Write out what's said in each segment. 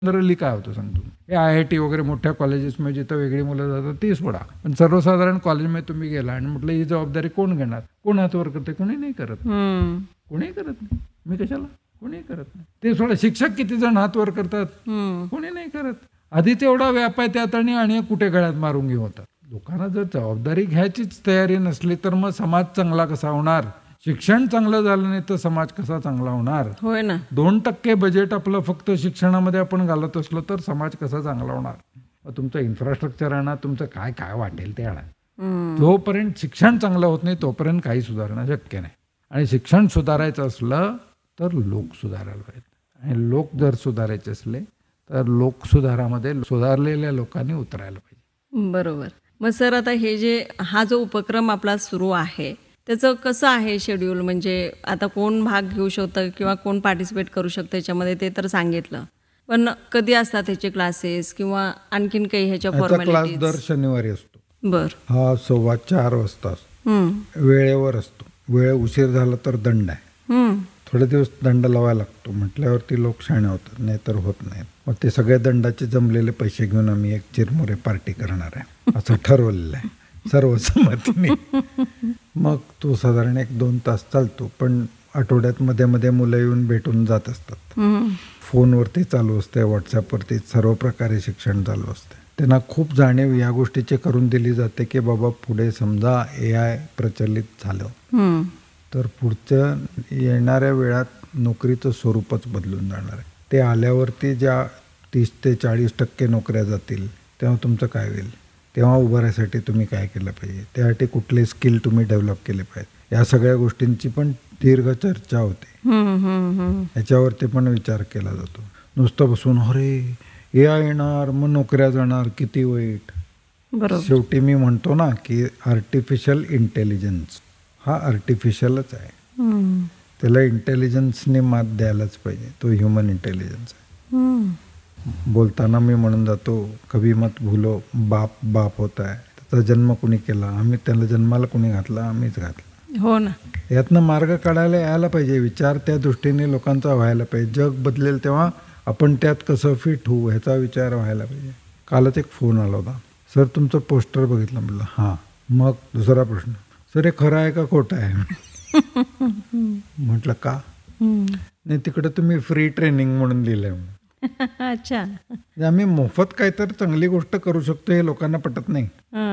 Generally काय होतं सांगतो, हे IIT वगैरे मोठ्या कॉलेजेसमध्ये जिथं वेगळी मुलं जातात ती सोडा, पण सर्वसाधारण कॉलेजमध्ये तुम्ही गेला आणि म्हटलं ही जबाबदारी कोण घेणार, कोण हातवर करते, कोणी नाही करत, कोणी करत नाही. मी कशाला, कोणी करत नाही. ते सोडा, शिक्षक किती जण हातवर करतात, कोणी नाही करत. आधी तेवढा व्याप आहे त्यात आणि कुठे गळ्यात मारून घेऊन होतात. लोकांना जर जबाबदारी घ्यायचीच तयारी नसली तर मग समाज चांगला कसा होणार, शिक्षण चांगलं झालं नाही तर समाज कसा चांगला होणार. होय ना. 2% बजेट आपलं फक्त शिक्षणामध्ये आपण घालत असलो तर समाज कसा चांगला होणार. तुमचं इन्फ्रास्ट्रक्चर आणा, तुमचं काय काय वाटेल ते आणा, जोपर्यंत शिक्षण चांगलं होत नाही तोपर्यंत काही सुधारणं शक्य नाही. आणि शिक्षण सुधारायचं असलं तर लोक सुधारायला पाहिजे, आणि लोक जर सुधारायचे असले तर लोकसुधारामध्ये सुधारलेल्या लोकांनी उतरायला पाहिजे. बरोबर. मग सर, आता हा जो उपक्रम आपला सुरू आहे त्याचं कसं आहे शेड्यूल, म्हणजे आता कोण भाग घेऊ शकतं किंवा कोण पार्टिसिपेट करू शकतं याच्यामध्ये ते तर सांगितलं, पण कधी असतात ह्याचे क्लासेस किंवा आणखीन काही ह्याच्या फॉर्मॅलिटीज? क्लास दर शनिवारी असतो. बर. हा 4:15 वाजता असतो. वेळेवर असतो. वेळ उशीर झाला तर दंड आहे. थोडे दिवस दंड लावायला लागतो, म्हटल्यावरती लोक शाणे होतात, नाहीतर होत नाहीत. मग ते सगळे दंडाचे जमलेले पैसे घेऊन आम्ही एक चिरमुरे पार्टी करणार आहे असं ठरवलेलं आहे सर्वसंमतीने. मग तो साधारण 1-2 तास चालतो, पण आठवड्यात मध्ये मध्ये मुलं येऊन भेटून जात असतात. फोनवरती चालू असते, व्हॉट्सॲपवरती सर्व प्रकारे शिक्षण चालू असते. त्यांना खूप जाणीव या गोष्टीची करून दिली जाते की बाबा पुढे समजा AI प्रचलित झालं तर पुढच्या येणाऱ्या वेळात नोकरीचं स्वरूपच बदलून जाणार आहे. ते आल्यावरती ज्या 30 ते 40% नोकऱ्या जातील तेव्हा तुमचं काय होईल, तेव्हा उभारायसाठी तुम्ही काय केलं पाहिजे, त्यासाठी कुठले स्किल तुम्ही डेव्हलप केले पाहिजे, या सगळ्या गोष्टींची पण दीर्घ चर्चा होते. याच्यावरती पण विचार केला जातो. नुसतं बसून अरे AI येणार मग नोकऱ्या जाणार, किती वाईट. शेवटी मी म्हणतो ना की आर्टिफिशियल इंटेलिजन्स हा आर्टिफिशियलच आहे, त्याला इंटेलिजन्सने मात द्यायलाच पाहिजे. तो ह्युमन इंटेलिजन्स आहे. बोलताना मी म्हणून जातो, कभी मत भूलो बाप बाप होता है. त्याचा जन्म कुणी केला, आम्ही त्याला जन्माला कुणी घातला, आम्हीच घातला. हो ना. यातनं मार्ग काढायला यायला पाहिजे, विचार त्या दृष्टीने लोकांचा व्हायला पाहिजे. जग बदलेल तेव्हा आपण त्यात कसं फिट होऊ ह्याचा विचार व्हायला पाहिजे. कालच एक फोन आला होता, सर तुमचं पोस्टर बघितलं. म्हटलं हां. मग दुसरा प्रश्न, सर हे खरं आहे का खोटं आहे? म्हटलं का? नाही तिकडे तुम्ही फ्री ट्रेनिंग म्हणून दिलंय. अच्छा. आम्ही मोफत काहीतरी चांगली गोष्ट करू शकतो हे लोकांना पटत नाही.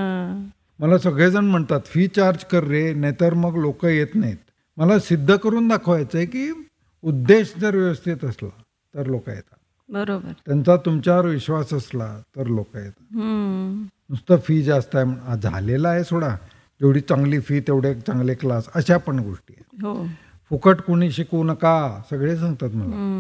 मला सगळेजण म्हणतात फी चार्ज कर रे, नाहीतर मग लोक येत नाहीत. मला सिद्ध करून दाखवायचंय की उद्देश जर व्यवस्थित असला तर लोक येतात. बरोबर. त्यांचा तुमच्यावर विश्वास असला तर लोक येतात. नुसतं फी जास्त आहे झालेला आहे सोडा, जेवढी चांगली फी तेवढे चांगले क्लास, अशा पण गोष्टी आहेत. फुकट कोणी शिकवू नका सगळे सांगतात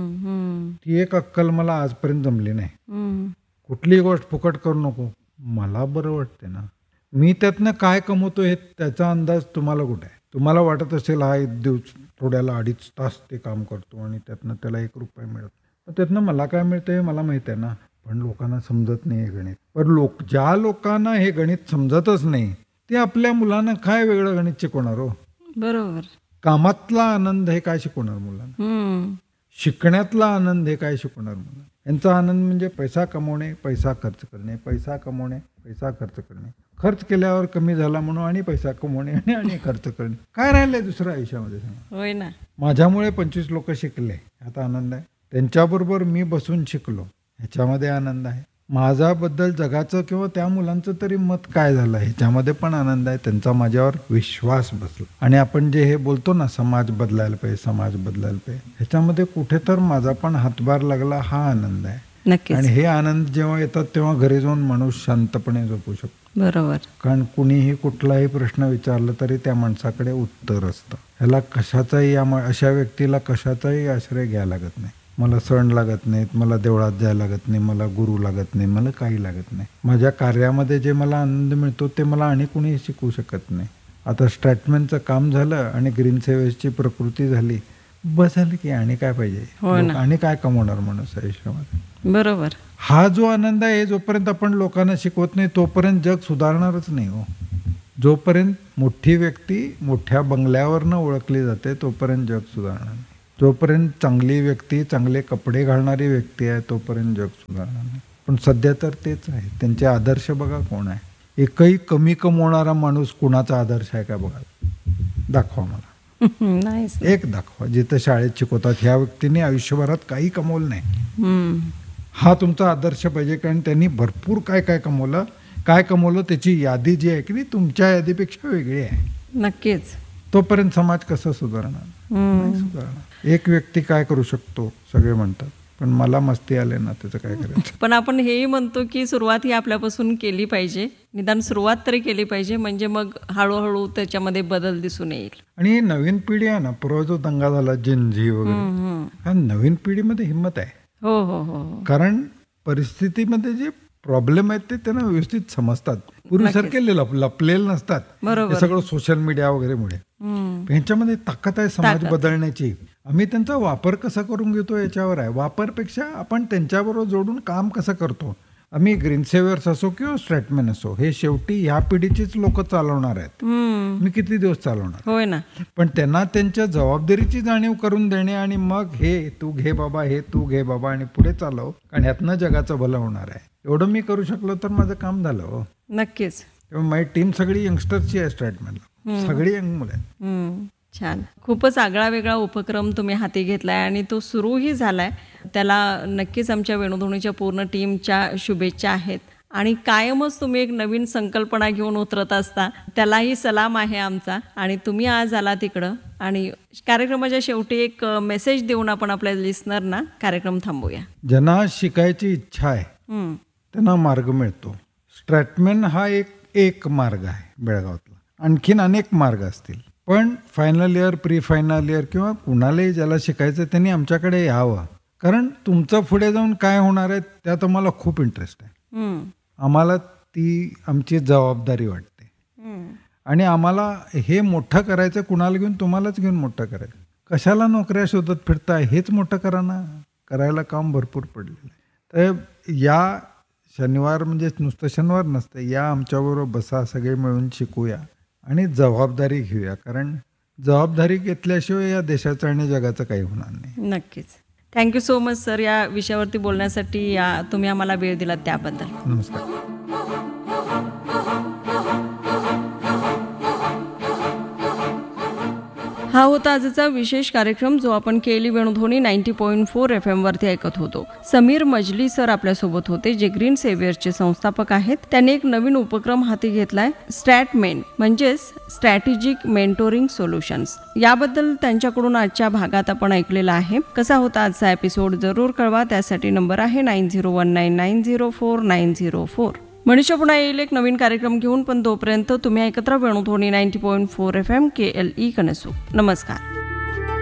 मला. ती एक अक्कल मला आजपर्यंत जमली नाही. कुठलीही गोष्ट फुकट करू नको. मला बरं वाटते ना, मी त्यातनं काय कमवतो हे त्याचा अंदाज तुम्हाला कुठे आहे? तुम्हाला वाटत असेल हा एक दिवस थोड्याला 2.5 तास ते काम करतो आणि त्यातनं त्याला 1 रुपया मिळत, त्यातनं मला काय मिळतं हे मला माहित आहे ना. पण लोकांना समजत नाही हे गणित. पण ज्या लोकांना हे गणित समजतच नाही ते आपल्या मुलांना काय वेगळं गणित शिकवणार हो? बरोबर. कामातला आनंद हे काय शिकवणार मुलांना? शिकण्यातला आनंद हे काय शिकवणार मुलांना? यांचा आनंद म्हणजे पैसा कमवणे, पैसा खर्च करणे, पैसा कमवणे, पैसा खर्च करणे, खर्च केल्यावर कमी झाला म्हणून आणि पैसा कमवणे आणि खर्च करणे. काय राहिलंय दुसरं आयुष्यामध्ये सांगा? होय ना. माझ्यामुळे 25 लोक शिकले, ह्याचा आनंद आहे. त्यांच्याबरोबर मी बसून शिकलो, ह्याच्यामध्ये आनंद आहे. माझ्याबद्दल जगाचं किंवा त्या मुलांचं तरी मत काय झालं ह्याच्यामध्ये पण आनंद आहे. त्यांचा माझ्यावर विश्वास बसला. आणि आपण जे हे बोलतो ना समाज बदलायला पाहिजे, समाज बदलायला पाहिजे, ह्याच्यामध्ये कुठे तर माझा पण हातभार लागला, हा आनंद आहे. नक्कीच. आणि हे आनंद जेव्हा येतात तेव्हा घरी जाऊन माणूस शांतपणे झोपू शकतो. बरोबर. कारण कुणीही कुठलाही प्रश्न विचारला तरी त्या माणसाकडे उत्तर असतं. ह्याला कशाचाही अशा व्यक्तीला कशाचाही आश्रय घ्यायला लागत नाही. मला सण लागत नाहीत, मला देवळात जायला लागत नाही, मला गुरु लागत नाही, मला काही लागत नाही. माझ्या कार्यामध्ये जे मला आनंद मिळतो ते मला आणि कुणी शिकवू शकत नाही. आता स्ट्रॅटमॅनचं काम झालं आणि ग्रीन सेवेची प्रकृती झाली, बस झालं की आणि काय पाहिजे? आणि काय कमवणार माणूस आयुष्यामध्ये? बरोबर. हा जो आनंद आहे जोपर्यंत आपण लोकांना शिकवत नाही तोपर्यंत जग सुधारणारच नाही हो. जोपर्यंत मोठी व्यक्ती मोठ्या बंगल्यावरनं ओळखली जाते तोपर्यंत जग सुधारणार नाही. जोपर्यंत चांगली व्यक्ती, चांगले कपडे घालणारी व्यक्ती आहे तोपर्यंत जग सुधारणार नाही. पण सध्या तर तेच आहे. त्यांचे आदर्श बघा कोण आहे. एकही कमी कमवणारा माणूस कुणाचा आदर्श आहे का बघा, दाखवा मला. नाहीच. एक दाखवा जिथं शाळेत शिकवतात ह्या व्यक्तीने आयुष्यभरात काही कमवलं नाही, हा तुमचा आदर्श पाहिजे. कारण त्यांनी भरपूर काय काय कमवलं, काय कमवलं त्याची यादी जी आहे की नाही तुमच्या यादीपेक्षा वेगळी आहे. नक्कीच. तोपर्यंत समाज कसं सुधारणार? नाही सुधारणार. एक व्यक्ती काय करू शकतो सगळे म्हणतात, पण मला मस्ती आले ना त्याचं काय करायचं. पण आपण हेही म्हणतो की सुरुवात ही आपल्यापासून केली पाहिजे, निदान सुरुवात तरी केली पाहिजे, म्हणजे मग हळूहळू त्याच्यामध्ये बदल दिसून येईल. आणि ही नवीन पिढी आहे ना, पूर्व जो दंगा झाला जिंझी वगैरे, हा नवीन पिढीमध्ये हिंमत आहे. हो हो हो. कारण परिस्थितीमध्ये जे प्रॉब्लेम आहेत ते त्यांना व्यवस्थित समजतात. पूर्वीसारखे लपलेले नसतात. बरोबर. हे सगळं सोशल मीडिया वगैरेमुळे ह्यांच्यामध्ये ताकद आहे समाज बदलण्याची. आम्ही त्यांचा वापर कसा करून घेतो याच्यावर आहे. वापरपेक्षा आपण त्यांच्याबरोबर जोडून काम कसं करतो. आम्ही ग्रीन सेव्हर्स असो किंवा स्ट्रॅटमॅन असो, हे शेवटी ह्या पिढीचीच लोक चालवणार आहेत. मी किती दिवस चालवणार. होय ना. पण त्यांना त्यांच्या जबाबदारीची जाणीव करून देणे आणि मग हे तू घे बाबा, हे तू घे बाबा आणि पुढे चालव, कारण ह्यातनं जगाचं भलं होणार आहे. एवढं मी करू शकलो तर माझं काम झालं. हो नक्कीच. तेव्हा माझी टीम सगळी यंगस्टरची आहे. स्ट्रॅटमॅनला सगळी यंग मुलं आहेत. छान. खूपच आगळा वेगळा उपक्रम तुम्ही हाती घेतलाय आणि तो सुरूही झालाय. त्याला नक्कीच आमच्या वेणूध्वनीच्या पूर्ण टीमच्या शुभेच्छा आहेत. आणि कायमच तुम्ही एक नवीन संकल्पना घेऊन उतरत असता, त्यालाही सलाम आहे आमचा. आणि तुम्ही आज आला तिकडं आणि कार्यक्रमाच्या शेवटी एक मेसेज देऊन आपण आपल्या लिस्नरना कार्यक्रम थांबूया. ज्यांना शिकायची इच्छा आहे त्यांना मार्ग मिळतो. स्ट्रॅटमॅन हा एक मार्ग आहे बेळगावातला. आणखीन अनेक मार्ग असतील, पण final year, pre final year किंवा कुणालाही ज्याला शिकायचं त्यांनी आमच्याकडे यावं. कारण तुमचं पुढे जाऊन काय होणार आहे त्यात आम्हाला खूप इंटरेस्ट आहे. आम्हाला ती आमची जबाबदारी वाटते. आणि आम्हाला हे मोठं करायचं, कुणाला घेऊन, तुम्हालाच घेऊन मोठं करायचं. कशाला नोकऱ्या शोधत फिरताय, हेच मोठं करा ना. करायला काम भरपूर पडलेलं आहे. तर या शनिवार म्हणजे नुसतं शनिवार नसतं, या आमच्याबरोबर बसा, सगळे मिळून शिकूया आणि जबाबदारी घेऊया. कारण जबाबदारी घेतल्याशिवाय या देशाचं आणि जगाचं काही होणार नाही. नक्कीच. थँक्यू सो मच सर, या विषयावरती बोलण्यासाठी तुम्ही आम्हाला वेळ दिलात त्याबद्दल. नमस्कार. हा होता आजचा विशेष कार्यक्रम, जो आपण केली वेणूध्वनी 90.4 FM वरती ऐकत होतो. समीर मजली सर आपल्यासोबत होते, जे ग्रीन सेव्हियर्सचे संस्थापक आहेत. त्यांनी एक नवीन उपक्रम हाती घेतलाय, स्ट्रॅटमेन म्हणजेच स्ट्रॅटेजिक मेंटोरिंग सोल्युशन्स. याबद्दल त्यांच्याकडून आजच्या भागात आपण ऐकलेलं आहे. कसा होता आजचा एपिसोड जरूर कळवा. त्यासाठी नंबर आहे 9019904904. मनीषा पुन्हा येईल एक नवीन कार्यक्रम घेऊन, पण तोपर्यंत तुम्ही ऐकत राहा वेणूध्वनी 90.4 FM KLE कनसू. नमस्कार.